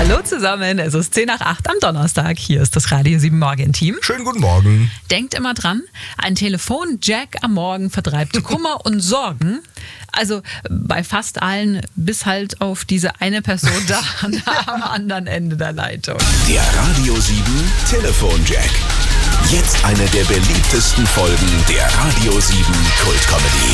Hallo zusammen, es ist 7:10 am Donnerstag. Hier ist das Radio 7 Morgen-Team. Schönen guten Morgen. Denkt immer dran, ein Telefonjack am Morgen vertreibt Kummer und Sorgen. Also bei fast allen, bis halt auf diese eine Person da am anderen Ende der Leitung. Der Radio 7 Telefonjack. Jetzt eine der beliebtesten Folgen der Radio 7 Kultcomedy.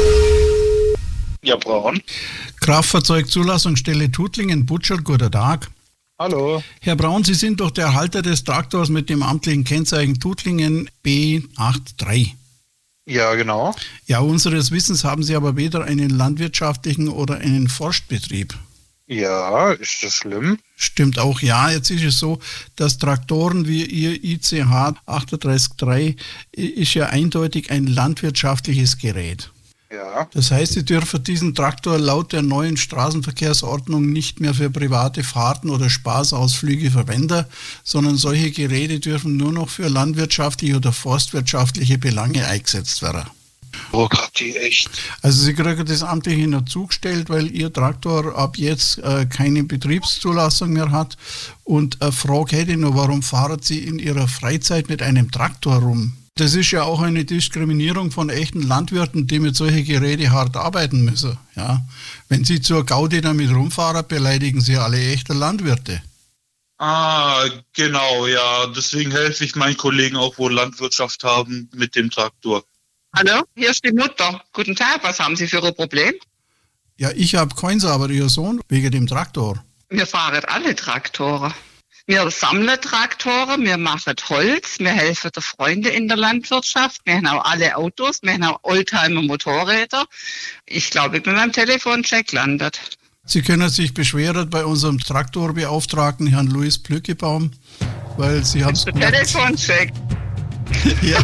Ja, Braun. Kraftfahrzeugzulassungsstelle Tuttlingen, Butschert, guten Tag. Hallo. Herr Braun, Sie sind doch der Erhalter des Traktors mit dem amtlichen Kennzeichen Tuttlingen B83. Ja, genau. Ja, unseres Wissens haben Sie aber weder einen landwirtschaftlichen oder einen Forstbetrieb. Ja, ist das schlimm? Stimmt auch, ja. Jetzt ist es so, dass Traktoren wie Ihr ICH 38.3 ist ja eindeutig ein landwirtschaftliches Gerät. Ja. Das heißt, Sie dürfen diesen Traktor laut der neuen Straßenverkehrsordnung nicht mehr für private Fahrten oder Spaßausflüge verwenden, sondern solche Geräte dürfen nur noch für landwirtschaftliche oder forstwirtschaftliche Belange eingesetzt werden. Bürokratie, echt. Also Sie kriegen das amtlich noch zugestellt, weil Ihr Traktor ab jetzt keine Betriebszulassung mehr hat. Und eine Frage hätte ich noch, warum fahren Sie in Ihrer Freizeit mit einem Traktor rum? Das ist ja auch eine Diskriminierung von echten Landwirten, die mit solchen Geräten hart arbeiten müssen. Ja? Wenn Sie zur Gaudi damit rumfahren, beleidigen Sie alle echte Landwirte. Ah, genau, ja. Deswegen helfe ich meinen Kollegen auch, wo Landwirtschaft haben, mit dem Traktor. Hallo, hier ist die Mutter. Guten Tag, was haben Sie für ein Problem? Ja, ich habe keins, aber Ihr Sohn, wegen dem Traktor. Wir fahren alle Traktoren. Wir sammeln Traktoren, wir machen Holz, wir helfen den Freunden in der Landwirtschaft, wir haben auch alle Autos, wir haben auch Oldtimer-Motorräder. Ich glaube, ich bin beim Telefoncheck gelandet. Sie können sich beschweren bei unserem Traktorbeauftragten, Herrn Louis Plückebaum, weil Sie haben es Der Telefoncheck. Ja.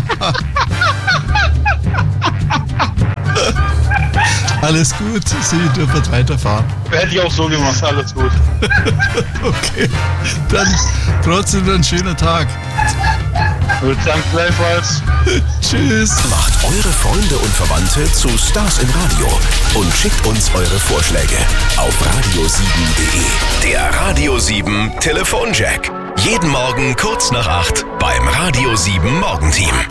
Alles gut, Sie dürfen weiterfahren. Hätte ich auch so gemacht, alles gut. Okay, dann trotzdem einen schönen Tag. Gut, danke gleichfalls. Tschüss. Macht eure Freunde und Verwandte zu Stars im Radio und schickt uns eure Vorschläge auf radio7.de. Der Radio 7 Telefonjack. Jeden Morgen kurz nach 8 beim Radio 7 Morgenteam.